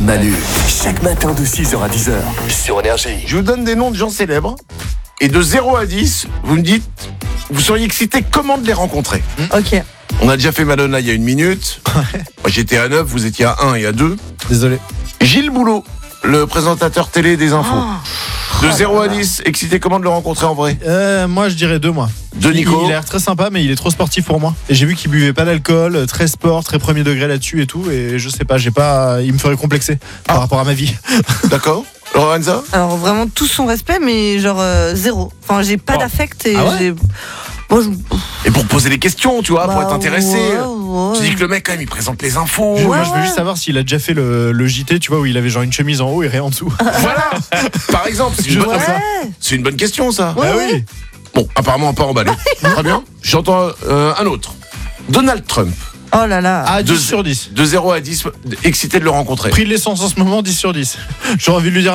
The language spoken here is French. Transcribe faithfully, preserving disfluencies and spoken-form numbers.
Manu, chaque matin de six heures à dix heures sur Énergie. Je vous donne des noms de gens célèbres. Et de zéro à dix, vous me dites, vous seriez excité comment de les rencontrer. Ok. On a déjà fait Madonna il y a une minute. Moi j'étais à neuf, vous étiez à un et à deux. Désolé. Gilles Boulot, le présentateur télé des infos. Oh. De zéro à dix, excité comment de le rencontrer en vrai. Euh, moi, je dirais deux, moi. De Il, Nico. il a l'air très sympa, mais il est trop sportif pour moi. Et j'ai vu qu'il buvait pas d'alcool, très sport, très premier degré là-dessus et tout. Et je sais pas, j'ai pas, il me ferait complexer par Ah. rapport à ma vie. D'accord. Lorenza. Alors vraiment tout son respect, mais genre euh, zéro. Enfin, j'ai pas Oh. d'affect et Ah ouais j'ai. Moi, je- Et pour poser des questions, tu vois, pour Bah, être intéressé. ouais, ouais. Tu dis que le mec quand même il présente les infos. Je- Ouais, moi, je veux ouais. juste savoir s'il a déjà fait le, le J T, tu vois, où il avait genre une chemise en haut et rien en dessous. Voilà. Par exemple, c'est une, Je bonne... vois ça. Ouais. c'est une bonne question ça. Ouais, Ah ouais. oui. Bon, apparemment pas emballé. Très bien. J'entends euh, un autre. Donald Trump. Oh là là. Ah, dix De- sur dix. De zéro à dix, excité de le rencontrer. Prix de l'essence en ce moment, dix sur dix. J'aurais envie de lui dire